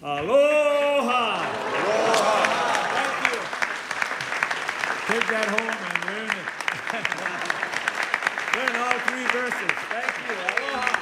Aloha. Aloha. Thank you. Take that home and learn it. Learn all three verses. Thank you. Aloha.